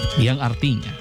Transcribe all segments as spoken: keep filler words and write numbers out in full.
Yang artinya,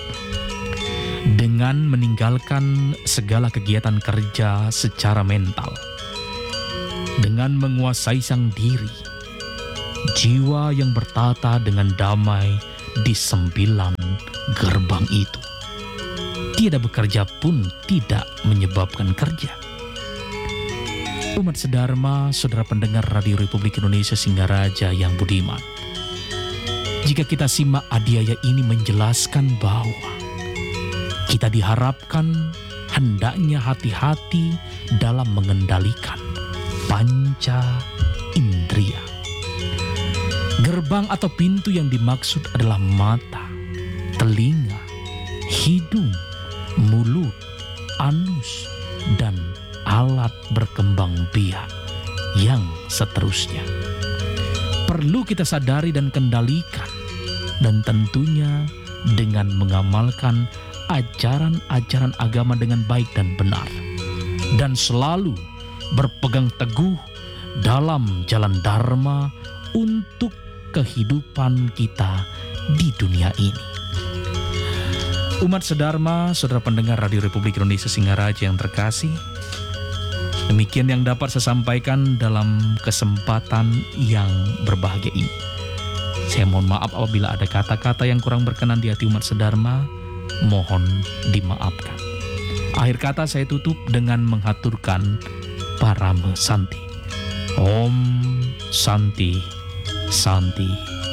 dengan meninggalkan segala kegiatan kerja secara mental, dengan menguasai sang diri, jiwa yang bertata dengan damai di sembilan gerbang itu, tiada bekerja pun tidak menyebabkan kerja. Umat sedharma, saudara pendengar Radio Republik Indonesia Singaraja yang budiman, jika kita simak adiaya ini menjelaskan bahwa kita diharapkan hendaknya hati-hati dalam mengendalikan panca indria. Gerbang atau pintu yang dimaksud adalah mata, telinga, hidung, mulut, anus, dan alat berkembang biak yang seterusnya. Perlu kita sadari dan kendalikan, dan tentunya dengan mengamalkan ajaran-ajaran agama dengan baik dan benar, dan selalu berpegang teguh dalam jalan dharma untuk kehidupan kita di dunia ini. Umat sedharma, saudara pendengar Radio Republik Indonesia Singaraja yang terkasih, demikian yang dapat saya sampaikan dalam kesempatan yang berbahagia ini. Saya mohon maaf apabila ada kata-kata yang kurang berkenan di hati umat sedharma, mohon dimaafkan. Akhir kata saya tutup dengan menghaturkan Parama Santi. Om Santi Santi